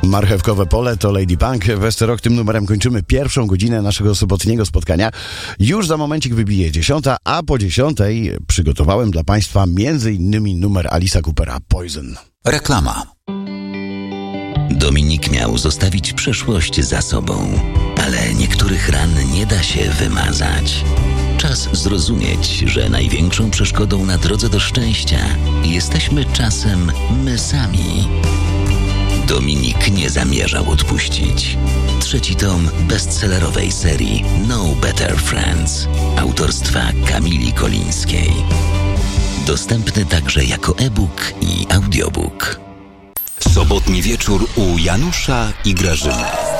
Marchewkowe pole to Lady Punk. Westerok, tym numerem kończymy pierwszą godzinę naszego sobotniego spotkania. Już za momencik wybije 10, a po 10 przygotowałem dla Państwa m.in. numer Alice'a Coopera Poison. Reklama. Dominik miał zostawić przeszłość za sobą, ale niektórych ran nie da się wymazać. Czas zrozumieć, że największą przeszkodą na drodze do szczęścia jesteśmy czasem my sami. Dominik nie zamierzał odpuścić. 3. tom bestsellerowej serii No Better Friends autorstwa Kamili Kolińskiej. Dostępny także jako e-book i audiobook. Sobotni wieczór u Janusza i Grażyny.